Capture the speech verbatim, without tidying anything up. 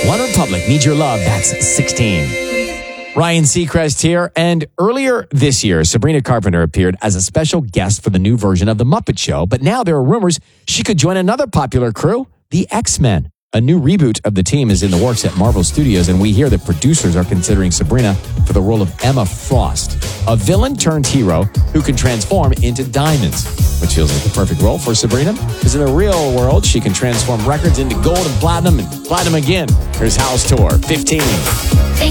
One Republic, Need Your Love, that's sixteen. Ryan Seacrest here, and earlier this year, Sabrina Carpenter appeared as a special guest for the new version of The Muppet Show, but now there are rumors she could join another popular crew, the X-Men. A new reboot of the team is in the works at Marvel Studios, and we hear that producers are considering Sabrina for the role of Emma Frost, a villain turned hero who can transform into diamonds, which feels like the perfect role for Sabrina, because in the real world, she can transform records into gold and platinum and platinum again. Here's House Tour fifteen.